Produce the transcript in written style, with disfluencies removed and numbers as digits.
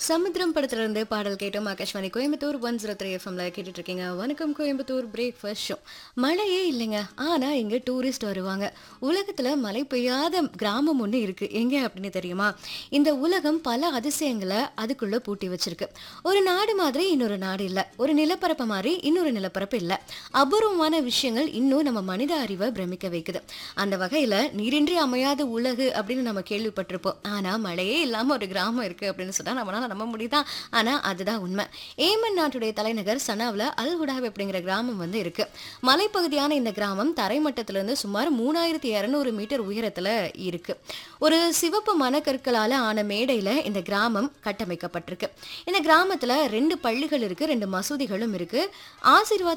சமுத்திரம் படத்துல இருந்து பாடல் கேட்டோம். ஆகாஷ்வாணி கோயம்புத்தூர் 103 எஃப்எம்ல கேட்டுட்டு இருக்கீங்க. வணக்கம் கோயம்புத்தூர் பிரேக்ஃபாஸ்ட் ஷோ. மழையே இல்லைங்க, ஆனா இங்க டூரிஸ்ட் வருவாங்க. உலகத்துல மழை பெய்யாத கிராமம் ஒண்ணு இருக்கு. எங்க அப்படின்னு தெரியுமா? இந்த உலகம் பல அதிசயங்களை அதுக்குள்ள பூட்டி வச்சிருக்கு. ஒரு நாடு மாதிரி இன்னொரு நாடு இல்ல, ஒரு நிலப்பரப்பு மாதிரி இன்னொரு நிலப்பரப்பு இல்ல. அபூர்வமான விஷயங்கள் இன்னும் நம்ம மனித அறிவை பிரமிக்க வைக்குது. அந்த வகையில நீரின்றி அமையாத உலகு அப்படின்னு நம்ம கேள்விப்பட்டிருப்போம். ஆனா மழையே இல்லாம ஒரு கிராமம் இருக்கு அப்படின்னு சொன்னா நம்மளால நம்ப முடியுதா? ஆனா அதுதான் உண்மை. ஏமன் நாட்டுடைய தலைநகர் சனாவுல அல் ஹுடாப் அப்படிங்கிற கிராமம் வந்து இருக்கு. மலைப்பகுதியான இந்த கிராமம் தரைமட்டத்திலிருந்து சுமார் 3200 மீட்டர் உயரத்துல இருக்கு. ஒரு சிவப்பு மணக்கற்களால ஆன மேடையில இந்த கிராமம் கட்டமைக்கப்பட்டிருக்கு. இந்த கிராமத்துல 2 பள்ளிகள் இருக்கு, 2 மசூதிகளும் இருக்கு. ஆசீர்வாத்